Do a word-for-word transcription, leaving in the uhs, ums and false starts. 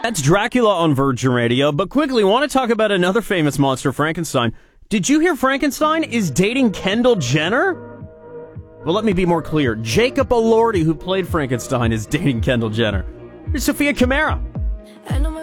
That's Dracula on Virgin Radio, but quickly, want to talk about another famous monster, Frankenstein. Did you hear Frankenstein is dating Kendall Jenner? Well, let me be more clear. Jacob Elordi, who played Frankenstein, is dating Kendall Jenner. Here's Sophia Kamara.